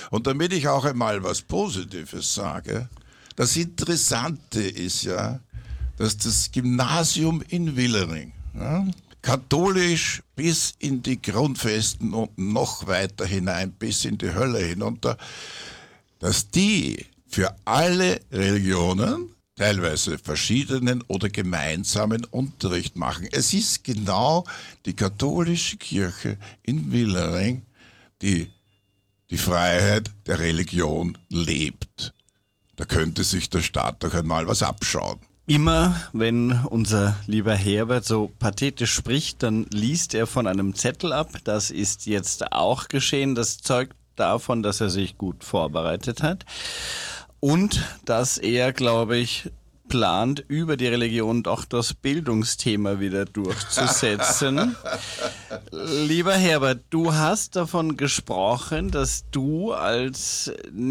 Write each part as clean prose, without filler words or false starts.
Und damit ich auch einmal was Positives sage, das Interessante ist ja, dass das Gymnasium in Willering, ja, katholisch bis in die Grundfesten und noch weiter hinein, bis in die Hölle hinunter, dass die für alle Religionen teilweise verschiedenen oder gemeinsamen Unterricht machen. Es ist genau die katholische Kirche in Willering, die die Freiheit der Religion lebt. Da könnte sich der Staat doch einmal was abschauen. Immer wenn unser lieber Herbert so pathetisch spricht, dann liest er von einem Zettel ab. Das ist jetzt auch geschehen. Das zeugt davon, dass er sich gut vorbereitet hat und dass er, glaube ich, plant, über die Religion doch das Bildungsthema wieder durchzusetzen. Lieber Herbert, du hast davon gesprochen, dass du als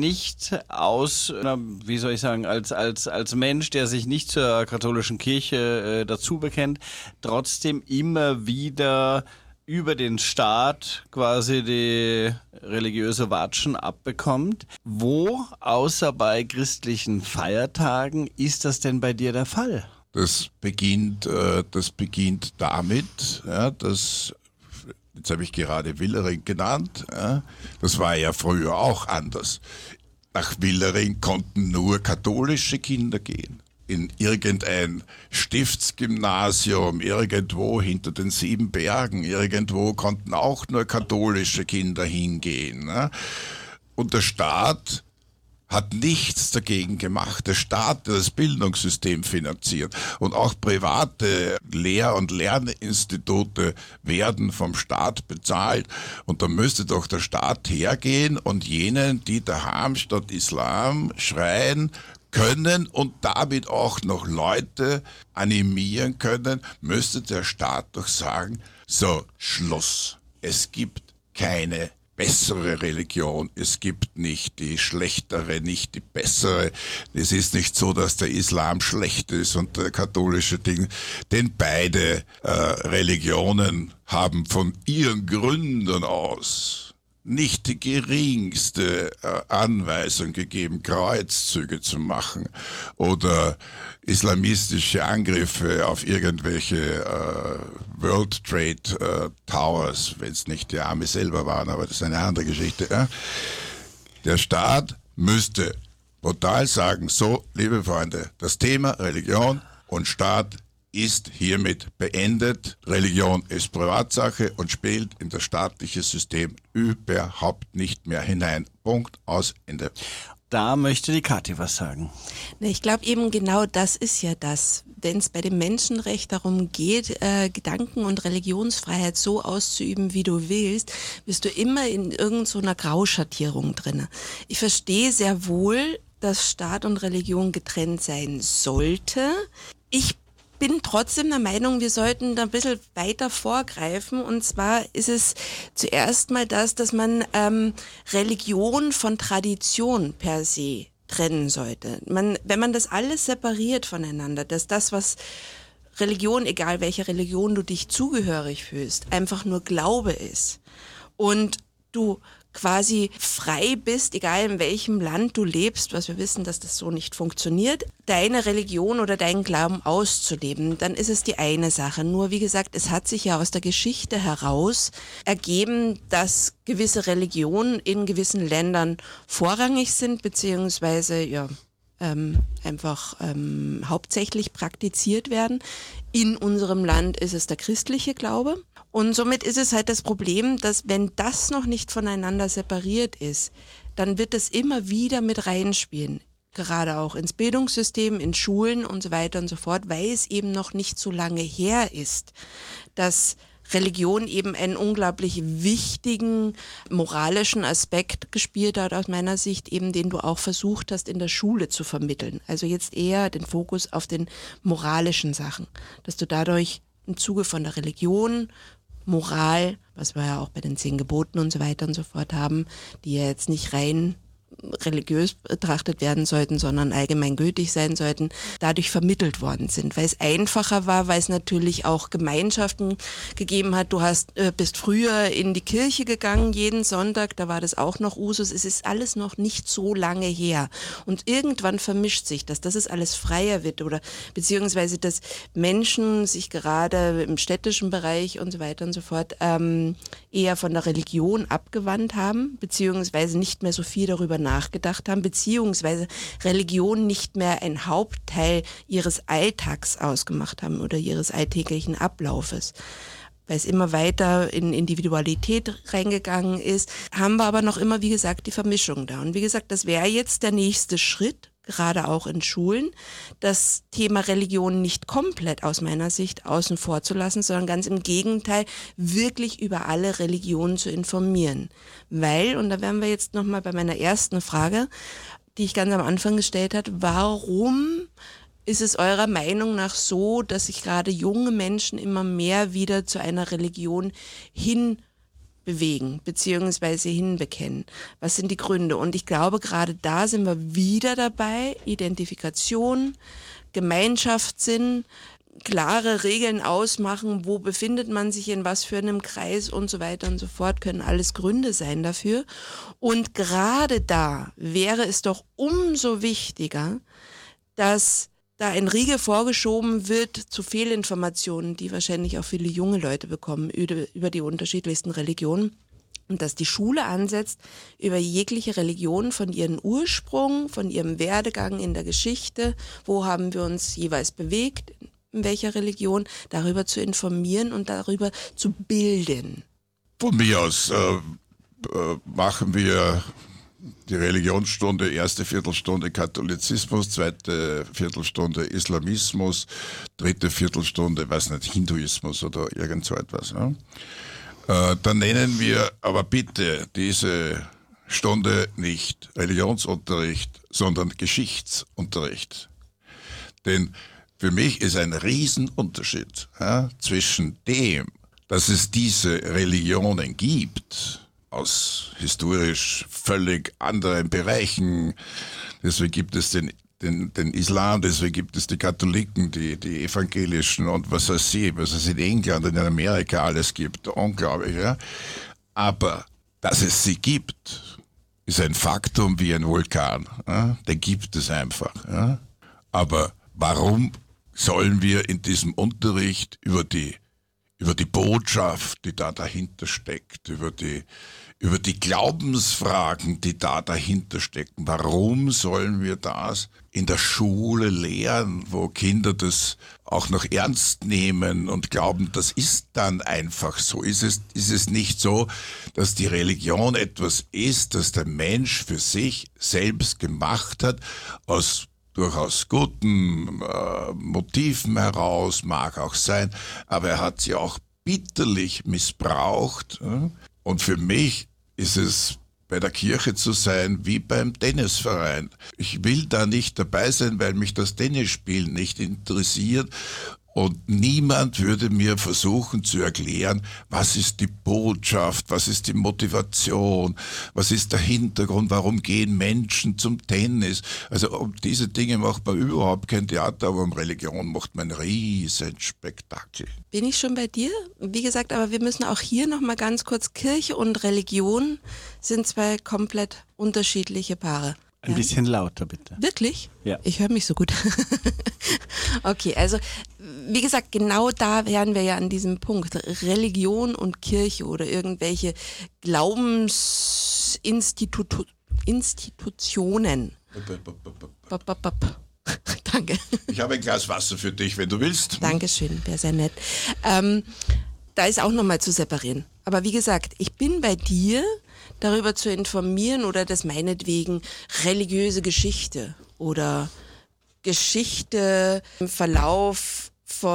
als Mensch, der sich nicht zur katholischen Kirche dazu bekennt, trotzdem immer wieder über den Staat quasi die religiöse Watschen abbekommt. Wo, außer bei christlichen Feiertagen, ist das denn bei dir der Fall? Das beginnt damit, ja, dass, jetzt habe ich gerade Willering genannt, ja, das war ja früher auch anders. Nach Willering konnten nur katholische Kinder gehen. In irgendein Stiftsgymnasium, irgendwo hinter den 7 Bergen, irgendwo konnten auch nur katholische Kinder hingehen. Ne? Und der Staat hat nichts dagegen gemacht. Der Staat, der das Bildungssystem finanziert und auch private Lehr- und Lerninstitute werden vom Staat bezahlt. Und da müsste doch der Staat hergehen und jenen, die daheim statt Islam schreien, können und damit auch noch Leute animieren können, müsste der Staat doch sagen, so, Schluss. Es gibt keine bessere Religion, es gibt nicht die schlechtere, nicht die bessere. Es ist nicht so, dass der Islam schlecht ist und der katholische Ding, denn beide Religionen haben von ihren Gründern aus nicht die geringste Anweisung gegeben, Kreuzzüge zu machen oder islamistische Angriffe auf irgendwelche World Trade Towers, wenn es nicht die Arme selber waren, aber das ist eine andere Geschichte. Ja? Der Staat müsste brutal sagen, so, liebe Freunde, das Thema Religion und Staat ist hiermit beendet. Religion ist Privatsache und spielt in das staatliche System überhaupt nicht mehr hinein. Punkt, aus, Ende. Da möchte die Kathi was sagen. Ich glaube eben genau das ist ja das. Wenn es bei dem Menschenrecht darum geht, Gedanken- und Religionsfreiheit so auszuüben, wie du willst, bist du immer in irgendeiner Grauschattierung drin. Ich verstehe sehr wohl, dass Staat und Religion getrennt sein sollte. Ich bin trotzdem der Meinung, wir sollten da ein bisschen weiter vorgreifen. Und zwar ist es zuerst mal das, dass man Religion von Tradition per se trennen sollte. Wenn man das alles separiert voneinander, dass das, was Religion, egal welcher Religion du dich zugehörig fühlst, einfach nur Glaube ist und du quasi frei bist, egal in welchem Land du lebst, was wir wissen, dass das so nicht funktioniert, deine Religion oder deinen Glauben auszuleben, dann ist es die eine Sache. Nur wie gesagt, es hat sich ja aus der Geschichte heraus ergeben, dass gewisse Religionen in gewissen Ländern vorrangig sind, beziehungsweise hauptsächlich praktiziert werden. In unserem Land ist es der christliche Glaube. Und somit ist es halt das Problem, dass wenn das noch nicht voneinander separiert ist, dann wird es immer wieder mit reinspielen. Gerade auch ins Bildungssystem, in Schulen und so weiter und so fort, weil es eben noch nicht so lange her ist, dass Religion eben einen unglaublich wichtigen moralischen Aspekt gespielt hat, aus meiner Sicht eben, den du auch versucht hast in der Schule zu vermitteln. Also jetzt eher den Fokus auf den moralischen Sachen, dass du dadurch im Zuge von der Religion, Moral, was wir ja auch bei den 10 Geboten und so weiter und so fort haben, die ja jetzt nicht rein religiös betrachtet werden sollten, sondern allgemeingültig sein sollten, dadurch vermittelt worden sind, weil es einfacher war, weil es natürlich auch Gemeinschaften gegeben hat. Du bist früher in die Kirche gegangen, jeden Sonntag, da war das auch noch Usus. Es ist alles noch nicht so lange her. Und irgendwann vermischt sich das, dass es alles freier wird oder beziehungsweise, dass Menschen sich gerade im städtischen Bereich und so weiter und so fort eher von der Religion abgewandt haben, beziehungsweise nicht mehr so viel darüber nachgedacht haben, beziehungsweise Religion nicht mehr ein Hauptteil ihres Alltags ausgemacht haben oder ihres alltäglichen Ablaufes. Weil es immer weiter in Individualität reingegangen ist, haben wir aber noch immer, wie gesagt, die Vermischung da. Und wie gesagt, das wäre jetzt der nächste Schritt, gerade auch in Schulen, das Thema Religion nicht komplett aus meiner Sicht außen vor zu lassen, sondern ganz im Gegenteil, wirklich über alle Religionen zu informieren. Weil, und da wären wir jetzt nochmal bei meiner ersten Frage, die ich ganz am Anfang gestellt habe, warum ist es eurer Meinung nach so, dass sich gerade junge Menschen immer mehr wieder zu einer Religion hinbewegen beziehungsweise hinbekennen? Was sind die Gründe? Und ich glaube, gerade da sind wir wieder dabei, Identifikation, Gemeinschaftssinn, klare Regeln ausmachen, wo befindet man sich in was für einem Kreis und so weiter und so fort, können alles Gründe sein dafür. Und gerade da wäre es doch umso wichtiger, dass da ein Riegel vorgeschoben wird zu Fehlinformationen, die wahrscheinlich auch viele junge Leute bekommen über die unterschiedlichsten Religionen. Und dass die Schule ansetzt, über jegliche Religion von ihrem Ursprung, von ihrem Werdegang in der Geschichte, wo haben wir uns jeweils bewegt, in welcher Religion, darüber zu informieren und darüber zu bilden. Von mir aus machen wir die Religionsstunde, erste Viertelstunde Katholizismus, zweite Viertelstunde Islamismus, dritte Viertelstunde, weiß nicht, Hinduismus oder irgend so etwas. Ne? Dann nennen wir aber bitte diese Stunde nicht Religionsunterricht, sondern Geschichtsunterricht. Denn für mich ist ein Riesenunterschied zwischen dem, dass es diese Religionen gibt, aus historisch völlig anderen Bereichen. Deswegen gibt es den Islam, deswegen gibt es die Katholiken, die Evangelischen und was es in England und in Amerika alles gibt. Unglaublich, ja. Aber, dass es sie gibt, ist ein Faktum wie ein Vulkan. Ja? Den gibt es einfach. Ja? Aber warum sollen wir in diesem Unterricht über die Botschaft, die da dahinter steckt, über die Glaubensfragen, die da dahinter stecken. Warum sollen wir das in der Schule lehren, wo Kinder das auch noch ernst nehmen und glauben, das ist dann einfach so? Ist es nicht so, dass die Religion etwas ist, das der Mensch für sich selbst gemacht hat, aus durchaus guten Motiven heraus, mag auch sein, aber er hat sie auch bitterlich missbraucht. Und für mich ist es bei der Kirche zu sein wie beim Tennisverein. Ich will da nicht dabei sein, weil mich das Tennisspielen nicht interessiert. Und niemand würde mir versuchen zu erklären, was ist die Botschaft, was ist die Motivation, was ist der Hintergrund, warum gehen Menschen zum Tennis. Also um diese Dinge macht man überhaupt kein Theater, aber um Religion macht man ein riesen Spektakel. Bin ich schon bei dir? Wie gesagt, aber wir müssen auch hier nochmal ganz kurz, Kirche und Religion sind zwei komplett unterschiedliche Paare. Ein bisschen lauter, bitte. Wirklich? Ja. Ich höre mich so gut. Okay, also wie gesagt, genau da wären wir ja an diesem Punkt. Religion und Kirche oder irgendwelche Glaubensinstitutionen. Danke. Ich habe ein Glas Wasser für dich, wenn du willst. Dankeschön, wäre sehr nett. Da ist auch nochmal zu separieren. Aber wie gesagt, ich bin bei dir, darüber zu informieren oder das meinetwegen religiöse Geschichte oder Geschichte im Verlauf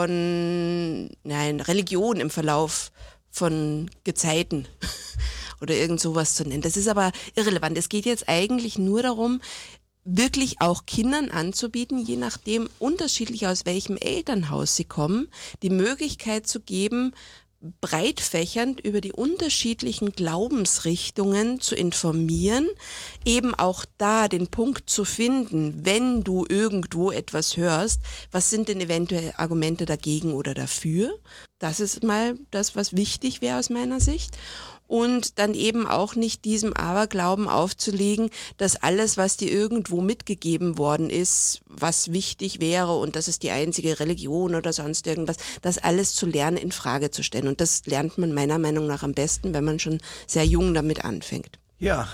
Religion im Verlauf von Gezeiten oder irgend sowas zu nennen. Das ist aber irrelevant. Es geht jetzt eigentlich nur darum, wirklich auch Kindern anzubieten, je nachdem unterschiedlich aus welchem Elternhaus sie kommen, die Möglichkeit zu geben, breit fächernd über die unterschiedlichen Glaubensrichtungen zu informieren, eben auch da den Punkt zu finden, wenn du irgendwo etwas hörst, was sind denn eventuell Argumente dagegen oder dafür? Das ist mal das, was wichtig wäre aus meiner Sicht. Und dann eben auch nicht diesem Aberglauben aufzulegen, dass alles, was dir irgendwo mitgegeben worden ist, was wichtig wäre und das ist die einzige Religion oder sonst irgendwas, das alles zu lernen, in Frage zu stellen. Und das lernt man meiner Meinung nach am besten, wenn man schon sehr jung damit anfängt. Ja,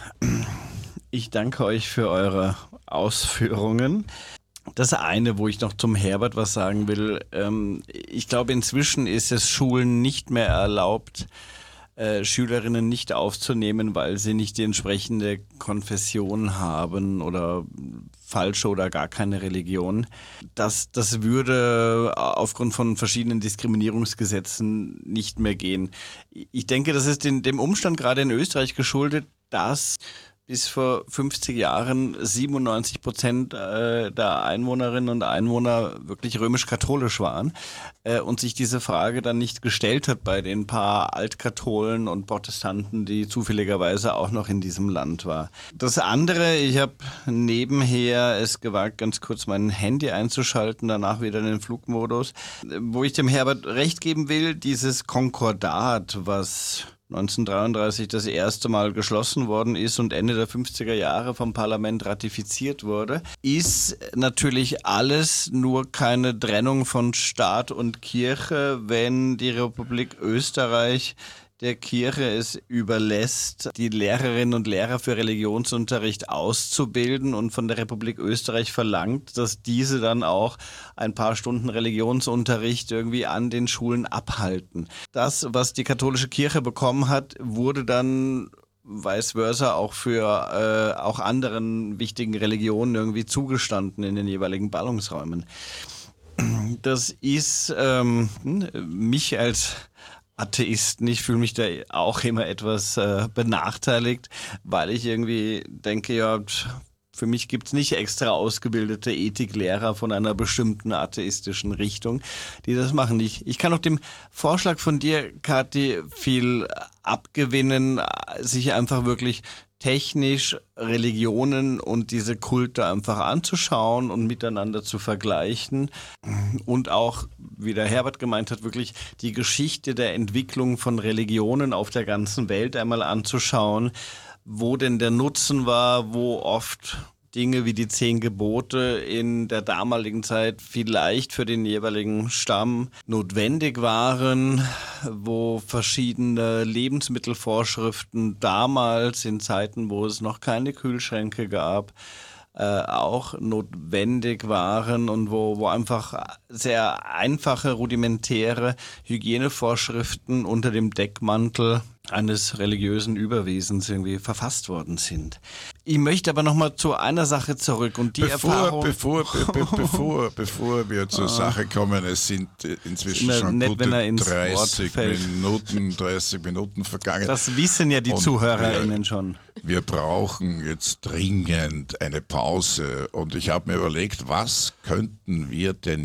ich danke euch für eure Ausführungen. Das eine, wo ich noch zum Herbert was sagen will, ich glaube, inzwischen ist es Schulen nicht mehr erlaubt, Schülerinnen nicht aufzunehmen, weil sie nicht die entsprechende Konfession haben oder falsche oder gar keine Religion. Das würde aufgrund von verschiedenen Diskriminierungsgesetzen nicht mehr gehen. Ich denke, das ist dem Umstand gerade in Österreich geschuldet, dass bis vor 50 Jahren 97% der Einwohnerinnen und Einwohner wirklich römisch-katholisch waren und sich diese Frage dann nicht gestellt hat bei den paar Altkatholen und Protestanten, die zufälligerweise auch noch in diesem Land war. Das andere, ich habe nebenher es gewagt, ganz kurz mein Handy einzuschalten, danach wieder in den Flugmodus, wo ich dem Herbert recht geben will, dieses Konkordat, was 1933 das erste Mal geschlossen worden ist und Ende der 50er Jahre vom Parlament ratifiziert wurde, ist natürlich alles nur keine Trennung von Staat und Kirche, wenn die Republik Österreich der Kirche es überlässt, die Lehrerinnen und Lehrer für Religionsunterricht auszubilden und von der Republik Österreich verlangt, dass diese dann auch ein paar Stunden Religionsunterricht irgendwie an den Schulen abhalten. Das, was die katholische Kirche bekommen hat, wurde dann vice versa auch für auch anderen wichtigen Religionen irgendwie zugestanden in den jeweiligen Ballungsräumen. Das ist mich als Atheisten. Ich fühle mich da auch immer etwas benachteiligt, weil ich irgendwie denke, ja, für mich gibt es nicht extra ausgebildete Ethiklehrer von einer bestimmten atheistischen Richtung, die das machen. Ich kann auch dem Vorschlag von dir, Kathi, viel abgewinnen, sich einfach wirklich technisch Religionen und diese Kulte einfach anzuschauen und miteinander zu vergleichen und auch, wie der Herbert gemeint hat, wirklich die Geschichte der Entwicklung von Religionen auf der ganzen Welt einmal anzuschauen, wo denn der Nutzen war, wo oft Dinge wie die 10 Gebote in der damaligen Zeit vielleicht für den jeweiligen Stamm notwendig waren, wo verschiedene Lebensmittelvorschriften damals in Zeiten, wo es noch keine Kühlschränke gab, auch notwendig waren und wo einfach sehr einfache, rudimentäre Hygienevorschriften unter dem Deckmantel eines religiösen Überwesens irgendwie verfasst worden sind. Ich möchte aber nochmal zu einer Sache zurück und die Erfahrung... Bevor wir zur Sache kommen, es sind inzwischen schon nett, gute wenn er ins 30 Minuten vergangen. Das wissen ja die ZuhörerInnen schon. Wir brauchen jetzt dringend eine Pause und ich habe mir überlegt, was könnten wir denn